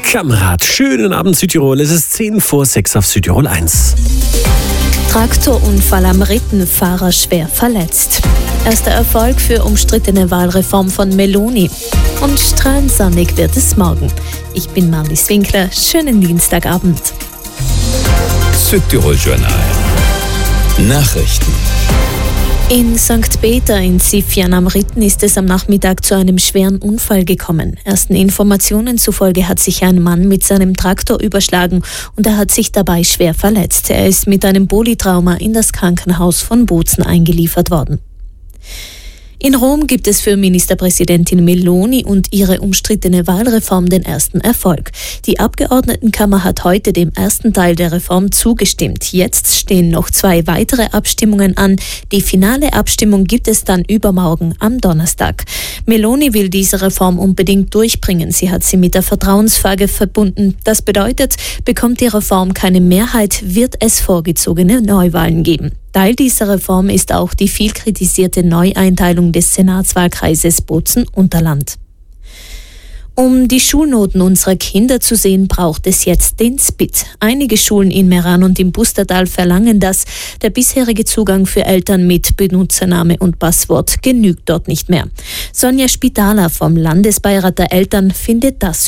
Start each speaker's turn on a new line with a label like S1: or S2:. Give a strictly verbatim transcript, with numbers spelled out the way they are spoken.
S1: Kamerad, schönen Abend Südtirol. Es ist zehn vor sechs auf Südtirol eins.
S2: Traktorunfall am Ritten, Fahrer schwer verletzt. Erster Erfolg für umstrittene Wahlreform von Meloni. Und strahlend sonnig wird es morgen. Ich bin Marlies Winkler. Schönen Dienstagabend.
S3: Südtirol Journal. Nachrichten.
S2: In Sankt Peter in Sifjan am Ritten ist es am Nachmittag zu einem schweren Unfall gekommen. Ersten Informationen zufolge hat sich ein Mann mit seinem Traktor überschlagen und er hat sich dabei schwer verletzt. Er ist mit einem Polytrauma in das Krankenhaus von Bozen eingeliefert worden. In Rom gibt es für Ministerpräsidentin Meloni und ihre umstrittene Wahlreform den ersten Erfolg. Die Abgeordnetenkammer hat heute dem ersten Teil der Reform zugestimmt. Jetzt stehen noch zwei weitere Abstimmungen an. Die finale Abstimmung gibt es dann übermorgen am Donnerstag. Meloni will diese Reform unbedingt durchbringen. Sie hat sie mit der Vertrauensfrage verbunden. Das bedeutet, bekommt die Reform keine Mehrheit, wird es vorgezogene Neuwahlen geben. Teil dieser Reform ist auch die viel kritisierte Neueinteilung des Senatswahlkreises Bozen-Unterland. Um die Schulnoten unserer Kinder zu sehen, braucht es jetzt den Spit. Einige Schulen in Meran und im Pustertal verlangen das. Der bisherige Zugang für Eltern mit Benutzername und Passwort genügt dort nicht mehr. Sonja Spitaler vom Landesbeirat der Eltern findet das